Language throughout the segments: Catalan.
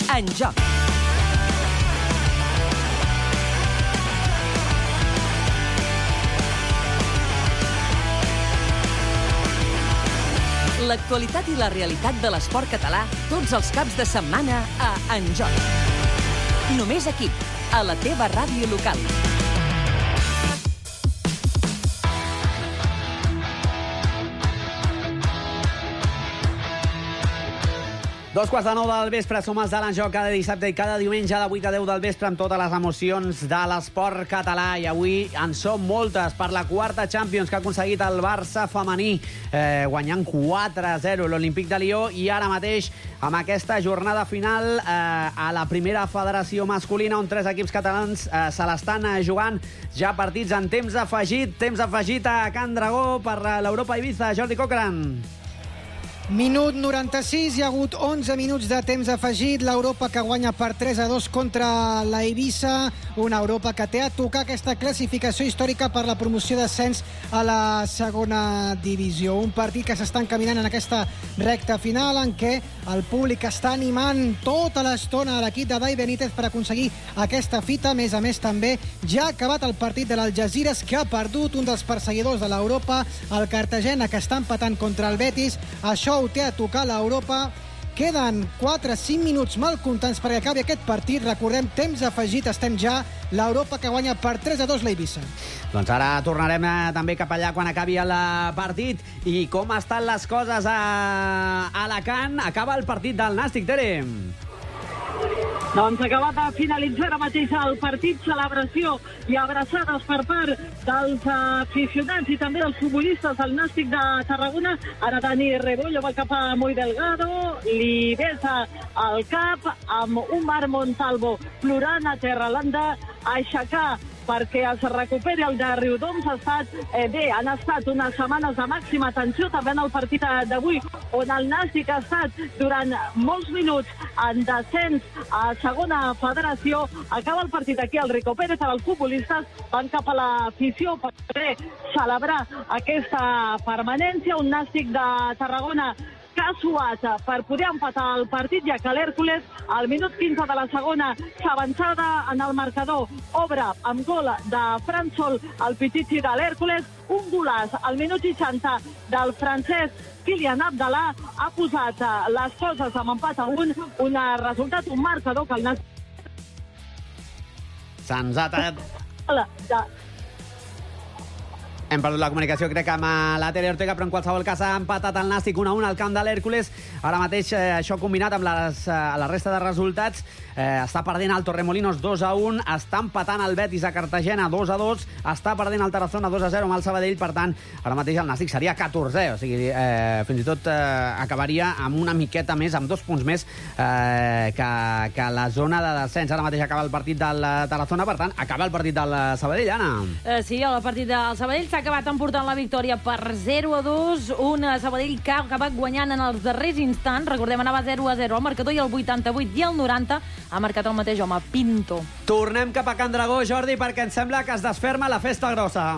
En Joc. L'actualitat i la realitat de l'esport català tots els caps de setmana a En Joc. Només aquí, a la teva ràdio local. Dos quarts de 9 del vespre, som els de l'En Joc cada dissabte i cada diumenge de 8 a 10 del vespre amb totes les emocions de l'esport català. I avui en són moltes per la quarta Champions que ha aconseguit el Barça femení, guanyant 4-0 l'Olímpic de Lió, i ara mateix amb aquesta jornada final a la primera federació masculina on 3 equips catalans se l'estan jugant ja partits en temps afegit a Can Dragó per l'Europa Ibiza. Jordi Cochran. Minut 96, hi ha hagut 11 minuts de temps afegit. L'Europa que guanya per 3-2 contra la Eivissa, una Europa que té a tocar aquesta classificació històrica per la promoció d'ascens a la segona divisió. Un partit que s'està encaminant en aquesta recta final en què el públic està animant tota l'estona a l'equip de Dai Benítez per aconseguir aquesta fita. A més, també ja ha acabat el partit de l'Algesires, que ha perdut un dels perseguidors de l'Europa, el Cartagena, que està empatant contra el Betis. Això ho té a tocar l'Europa. Queden 4-5 minuts mal comptants perquè acabi aquest partit. Recordem, temps afegit, estem ja. L'Europa que guanya per 3-2 l'Eivissa. Doncs ara tornarem també cap allà quan acabi el partit. I com estan les coses a Alacant? Acaba el partit del Nàstic, Tere. Doncs acabat de finalitzar ara mateix el partit, celebració i abraçades per part dels aficionats i també dels futbolistes del Nàstic de Tarragona. Ara Dani Rebollo va cap a Muy Delgado, li besa el cap amb un Marc Montalvo plorant a terra. L'han d'aixecar perquè es recuperi el de Riudoms. Han estat unes setmanes de màxima tensió també en el partit d'avui, on el Nàstic ha estat durant molts minuts en descens a segona federació. Acaba el partit aquí, el Rico Pérez, els futbolistes van cap a l'afició per poder celebrar aquesta permanència. Un Nàstic de Tarragona que ha suat per poder empatar el partit, ja que l'Hèrcules, al minut 15 de la segona, s'avançada en el marcador, obre amb gol de Fran Sol, el pititxi de l'Hèrcules. Un golaç al minut 60 del francès Kylian Abdallah ha posat les coses amb empat a un resultat, un marcador que el Nàstic... Se'ns ha tallat... Hem perdut la comunicació, crec, amb la Tere Ortega, però en qualsevol cas ha empatat el Nàstic 1-1 al camp de l'Hèrcules. Ara mateix, això combinat amb la resta de resultats, està perdent el Torremolinos 2-1, està empatant el Betis a Cartagena 2-2, està perdent el Tarazona 2-0 amb el Sabadell. Per tant, ara mateix el Nàstic seria 14è, o sigui, fins i tot acabaria amb una miqueta més, amb 2 punts més que la zona de descens. Ara mateix acaba el partit del Tarazona, per tant, acaba el partit del Sabadell, Anna. Sí, el partit del Sabadell s'ha acabat emportant la victòria per 0-2, un Sabadell que ha acabat guanyant en els darrers instants. Recordem, anava 0-0 al marcador i el 88 i el 90 ha marcat el mateix home, Pinto. Tornem cap a Can Dragó, Jordi, perquè em sembla que es desferma la festa grossa.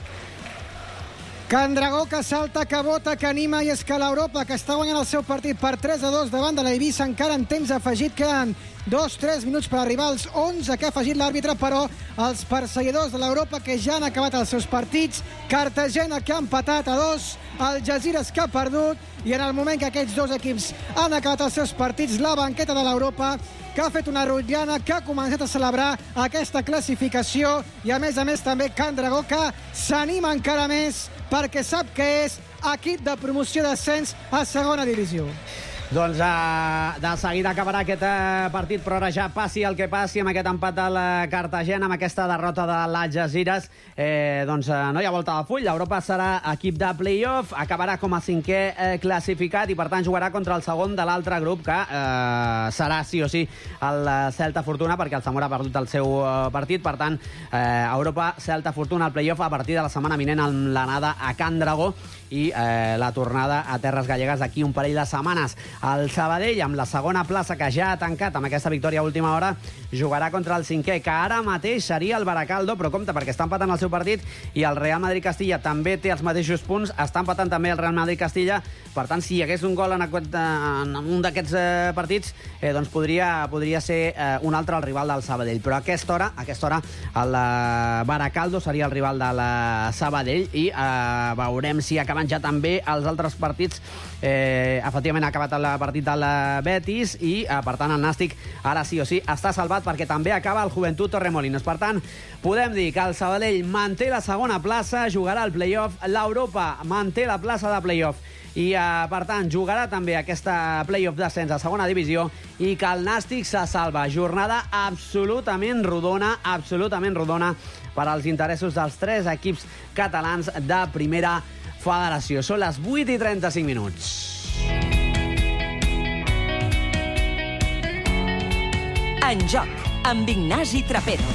Can Dragó que salta, que vota, que anima, i és que l'Europa, que està guanyant el seu partit per 3-2 davant de l'Eivissa, encara en temps afegit, queden 2-3 minuts per arribar als 11 que ha afegit l'àrbitre, però els perseguidors de l'Europa que ja han acabat els seus partits, Cartagena que ha empatat a 2, Algesires que ha perdut, i en el moment que aquests dos equips han acabat els seus partits, la banqueta de l'Europa que ha fet una rotllana, que ha començat a celebrar aquesta classificació, i a més també Can Dragó que s'anima encara més perquè sap que és equip de promoció d'ascens a segona divisió. Doncs de seguida acabarà aquest partit, però ara ja passi el que passi amb aquest empat del Cartagena, amb aquesta derrota de l'Algesires, doncs no hi ha volta de full. L'Europa serà equip de play-off, acabarà com a 5è classificat i per tant jugarà contra el segon de l'altre grup, que serà sí o sí el Celta Fortuna, perquè el Zamora ha perdut el seu partit. Per tant, Europa, Celta Fortuna al play-off a partir de la setmana vinent amb l'anada a Can Dragó i la tornada a Terres Gallegues d'aquí un parell de setmanes. El Sabadell, amb la segona plaça que ja ha tancat amb aquesta victòria a última hora, jugarà contra el cinquè, que ara mateix seria el Baracaldo, però compte, perquè està empatant el seu partit i el Real Madrid-Castilla també té els mateixos punts, està empatant també el Real Madrid-Castilla, per tant, si hi hagués un gol en un d'aquests partits, doncs podria ser un altre el rival del Sabadell. Però a aquesta hora el Baracaldo seria el rival del Sabadell i veurem si acaben ja també els altres partits. Efectivament ha acabat el partit del Betis i, per tant, el Nàstic ara sí o sí està salvat perquè també acaba el Joventut Torremolinos. Per tant, podem dir que el Sabadell manté la segona plaça, jugarà al play-off, l'Europa manté la plaça de play-off i, per tant, jugarà també aquesta play-off d'ascens a segona divisió i que el Nàstic se salva. Jornada absolutament rodona per als interessos dels 3 equips catalans de primera federació. Són les 8:35 minuts. En joc, amb Ignasi Trapero.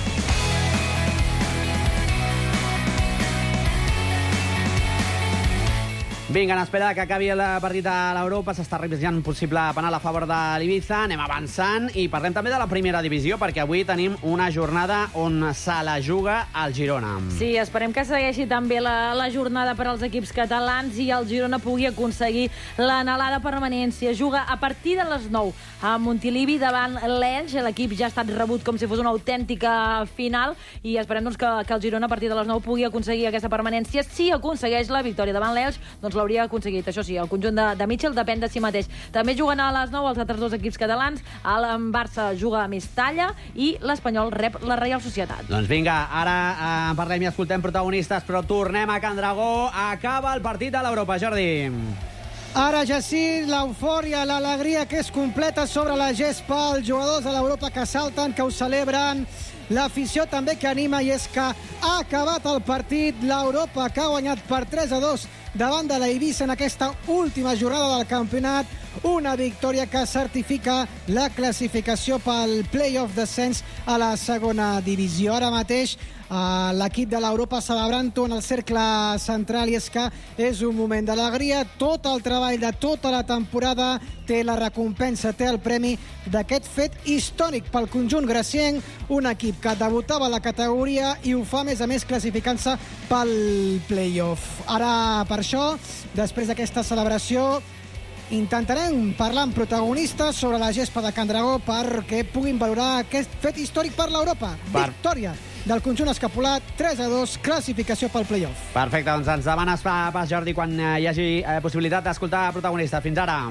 Vinga, en espera que acabi el partit a l'Europa, s'està revisant un possible penal a favor de l'Ibiza. Anem avançant i parlem també de la primera divisió, perquè avui tenim una jornada on se la juga el Girona. Sí, esperem que segueixi també la jornada per als equips catalans i el Girona pugui aconseguir l'anhelada permanència. Juga a partir de les 9 a Montilivi davant l'Elx. L'equip ja ha estat rebut com si fos una autèntica final i esperem doncs, que el Girona a partir de les 9 pugui aconseguir aquesta permanència. Si aconsegueix la victòria davant l'Elx, doncs l'hauria aconseguit. Això sí, el conjunt de Mitchell depèn de si mateix. També juguen a les 9 els altres 2 equips catalans. El Barça juga a Mestalla i l'Espanyol rep la Reial Societat. Doncs vinga, ara parlem i escoltem protagonistes, però tornem a Can Dragó. Acaba el partit de l'Europa, Jordi. Ara ja sí, l'eufòria, l'alegria que és completa sobre la gespa, els jugadors de l'Europa que salten, que ho celebren, l'afició també que anima, i és que ha acabat el partit, l'Europa que ha guanyat per 3-2 davant de l'Eivissa en aquesta última jornada del campionat, una victòria que certifica la classificació pel play-off d'ascens a la segona divisió. Ara mateix l'equip de l'Europa celebrant-ho en el cercle central, i és que és un moment d'alegria. Tot el treball de tota la temporada té la recompensa, té el premi d'aquest fet històric pel conjunt gracienc, un equip que debutava a la categoria i ho fa, a més classificant-se pel play-off. Ara, per això, després d'aquesta celebració, intentarem parlar amb protagonistes sobre la gespa de Can Dragó perquè puguin valorar aquest fet històric per l'Europa. Victòria del conjunt escapolat, 3-2, classificació pel play-off. Perfecte, doncs ens demanes pas, Jordi, quan hi hagi possibilitat d'escoltar protagonistes. Fins ara.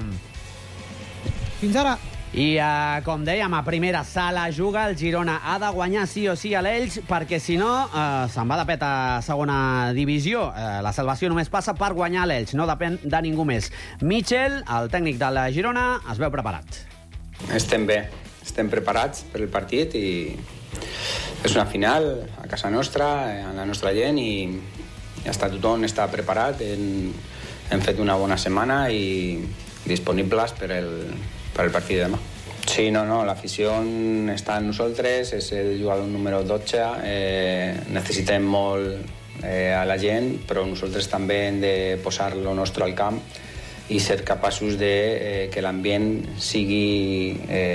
Fins ara. I, com dèiem, a primera sala juga el Girona. Ha de guanyar sí o sí a l'Elx, perquè si no se'n va de pet a segona divisió. La salvació només passa per guanyar l'Elx, no depèn de ningú més. Mitchell, el tècnic de la Girona, es veu preparat. Estem bé, estem preparats per el partit i és una final a casa nostra, amb la nostra gent, i tothom està preparat. Hem fet una bona setmana i disponibles per el partit de demà. Sí, l'afició està en nosaltres, és el jugador número 12, necessitem molt a la gent, però nosaltres també hem de posar lo nostre al camp i ser capaços de que l'ambient sigui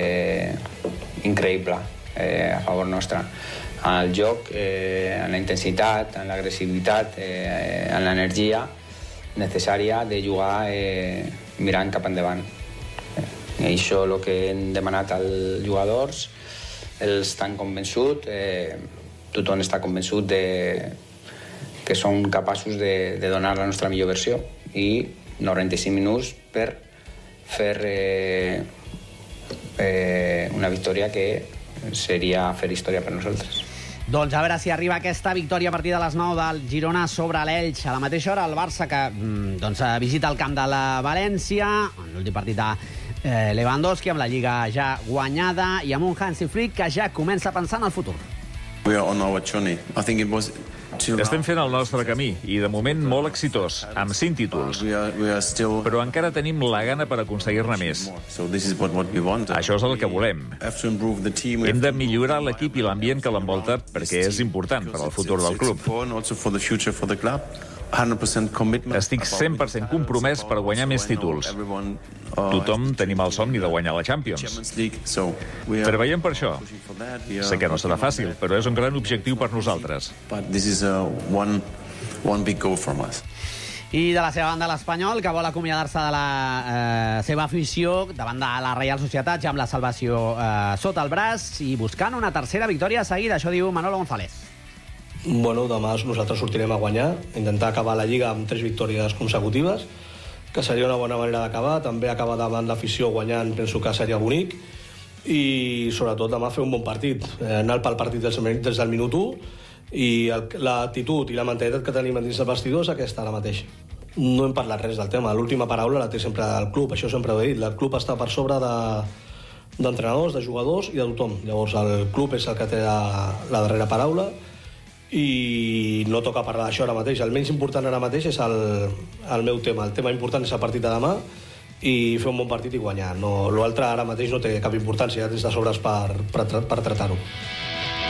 increïble a favor nostre. En el joc, en la intensitat, en l'agressivitat, en l'energia necessària de jugar mirant cap endavant. I això és el que hem demanat als jugadors. Ells estan convençuts, tothom està convençut que som capaços de donar la nostra millor versió, i 95 minuts per fer una victòria que seria fer història per nosaltres. Doncs a veure si arriba aquesta victòria a partir de les 9 del Girona sobre l'Elx. A la mateixa hora el Barça, que visita el camp de la València, en l'últim partit de Lewandowski, amb la Lliga ja guanyada i amb un Hansi Flick que ja comença a pensar en el futur. Estem fent el nostre camí i, de moment, molt exitós, amb 5 títols. Però encara tenim la gana per aconseguir-ne més. Això és el que volem. Hem de millorar l'equip i l'ambient que l'envolta perquè és important per al futur del club. Estic 100% compromès per guanyar més títols. Tothom tenim el somni de guanyar la Champions. Treballem per això. Sé que no serà fàcil, però és un gran objectiu per nosaltres. I de la seva banda, l'Espanyol, que vol acomiadar-se de la seva afició davant de la Reial Societat, ja amb la salvació sota el braç i buscant una tercera victòria seguida. Això diu Manolo González. Bueno, demà nosaltres sortirem a guanyar, intentar acabar la Lliga amb 3 victòries consecutives, que seria una bona manera d'acabar. També acabar davant l'afició guanyant, penso que seria bonic. I sobretot demà fer un bon partit, anar pel partit des del minut 1, i l'actitud i la mentalitat que tenim dins del vestidor és aquesta ara mateix. No hem parlat res del tema, l'última paraula la té sempre el club, això sempre ho he dit, el club està per sobre d'entrenadors, de jugadors i de tothom. Llavors el club és el que té la darrera paraula i no toca parlar d'això ara mateix. El menys important ara mateix és el meu tema. El tema important és el partit de demà i fer un bon partit i guanyar. L'altre ara mateix no té cap importància, ja tens de sobres per tractar-ho.